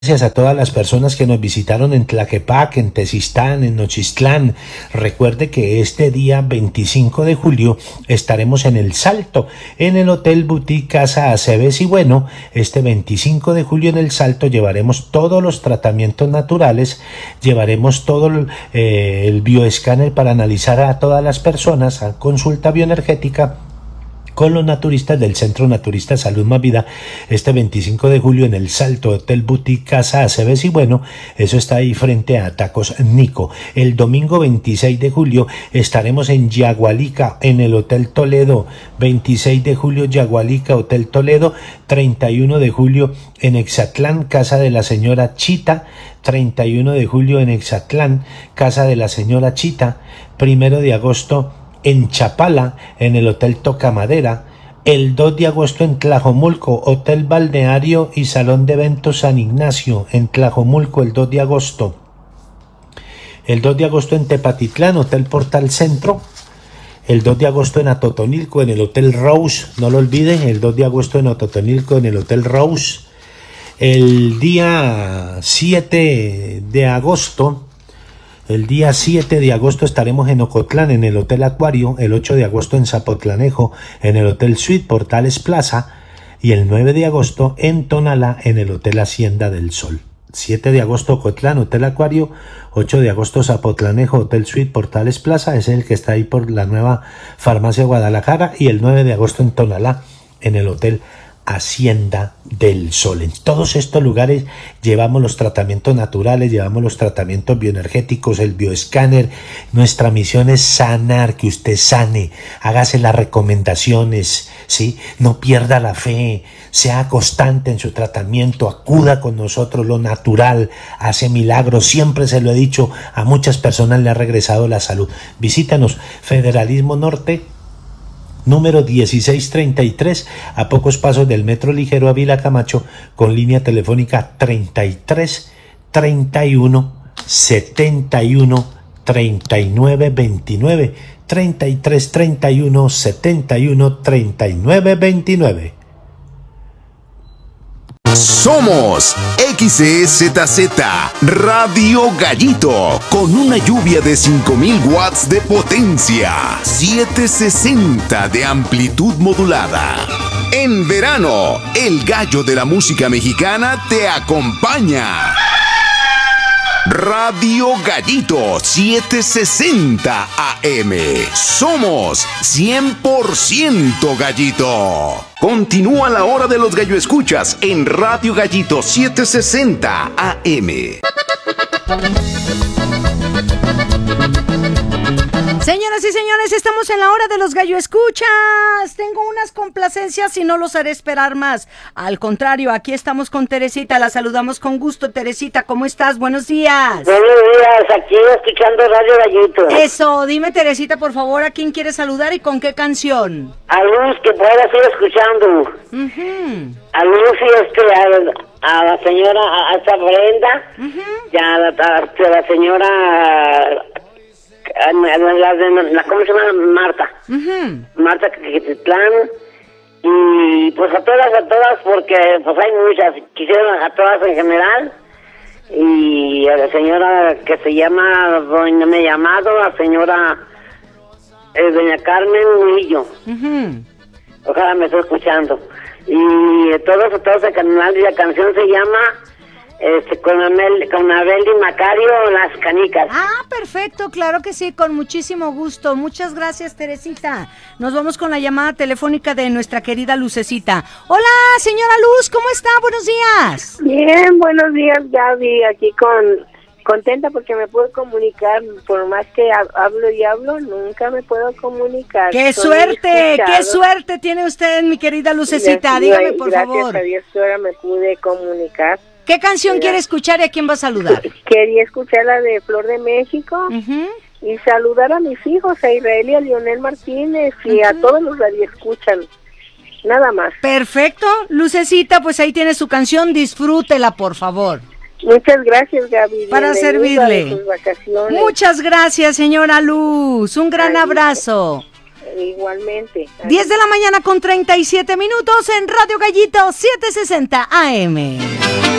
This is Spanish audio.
Gracias a todas las personas que nos visitaron en Tlaquepaque, en Tezistán, en Nochistlán. Recuerde que este día 25 de julio estaremos en El Salto, en el Hotel Boutique Casa Aceves. Y bueno, este 25 de julio en El Salto llevaremos todos los tratamientos naturales, llevaremos todo el bioescáner para analizar a todas las personas, a consulta bioenergética con los naturistas del Centro Naturista Salud Más Vida, este 25 de julio en El Salto, Hotel Boutique Casa Aceves. Y bueno, eso está ahí frente a Tacos Nico. El domingo 26 de julio estaremos en Yagualica, en el Hotel Toledo. 26 de julio, Yagualica, Hotel Toledo. 31 de julio en Exatlán, Casa de la Señora Chita. 31 de julio en Exatlán, Casa de la Señora Chita. 1 de agosto en Chapala, en el Hotel Tocamadera. El 2 de agosto en Tlajomulco, Hotel Balneario y Salón de Eventos San Ignacio, en Tlajomulco, el 2 de agosto. El 2 de agosto en Tepatitlán, Hotel Portal Centro. El 2 de agosto en Atotonilco, en el Hotel Rose, no lo olviden, el 2 de agosto en Atotonilco, en el Hotel Rose. El día 7 de agosto... El día 7 de agosto estaremos en Ocotlán, en el Hotel Acuario. El 8 de agosto en Zapotlanejo, en el Hotel Suite Portales Plaza. Y el 9 de agosto en Tonalá, en el Hotel Hacienda del Sol. 7 de agosto Ocotlán, Hotel Acuario. 8 de agosto Zapotlanejo, Hotel Suite Portales Plaza. Es el que está ahí por la nueva Farmacia Guadalajara. Y el 9 de agosto en Tonalá, en el Hotel Hacienda del Sol. En todos estos lugares llevamos los tratamientos naturales, llevamos los tratamientos bioenergéticos, el bioescáner. Nuestra misión es sanar, que usted sane, hágase las recomendaciones, ¿sí? No pierda la fe, sea constante en su tratamiento, acuda con nosotros, lo natural hace milagros. Siempre se lo he dicho, a muchas personas le ha regresado la salud. Visítanos, Federalismo Norte, número 1633, a pocos pasos del Metro Ligero Ávila Camacho, con línea telefónica 33 31 71 39 29, 33 31 71 39 29. Somos XEZZ Radio Gallito, con una lluvia de 5000 watts de potencia, 760 de amplitud modulada. En verano, el gallo de la música mexicana te acompaña. Radio Gallito 760 AM. Somos 100% Gallito. Continúa la hora de los gallo escuchas en Radio Gallito 760 AM. Señoras y señores, estamos en la hora de los gallo escuchas. Tengo unas complacencias y no los haré esperar más. Al contrario, aquí estamos con Teresita, la saludamos con gusto. Teresita, ¿cómo estás? Buenos días. Buenos días, aquí escuchando Radio Gallito. Eso, dime Teresita, por favor, ¿a quién quieres saludar y con qué canción? A Luz, que pueda seguir escuchando. A Luz y a la señora, a esta Brenda, y a la señora... ¿cómo se llama? Marta. Marta Quititlán. Y pues a todas, porque pues hay muchas. Quisiera a todas en general. Y a la señora que se llama Doña Me Llamado, la señora Doña Carmen Murillo. Ojalá me esté escuchando. Y todos el canal y la canción se llama con Abel y Macario, Las Canicas. Ah, perfecto, claro que sí, con muchísimo gusto. Muchas gracias, Teresita. Nos vamos con la llamada telefónica de nuestra querida Lucecita. Hola, señora Luz, ¿cómo está? Buenos días. Bien, buenos días, Gaby, aquí contenta porque me puedo comunicar, por más que hablo y hablo, nunca me puedo comunicar. ¡Qué suerte tiene usted, mi querida Lucecita! Dígame, por favor. Gracias a Dios que ahora me pude comunicar. ¿Qué canción quiere escuchar y a quién va a saludar? Quería escuchar la de Flor de México y saludar a mis hijos, a Israel y a Leonel Martínez y a todos los radioescuchan. Nada más. Perfecto, Lucecita, pues ahí tiene su canción, disfrútela, por favor. Muchas gracias, Gaby. Para servirle. Muchas gracias, señora Luz. Un gran abrazo. Igualmente. 10 de la mañana con 37 minutos en Radio Gallito 760 AM.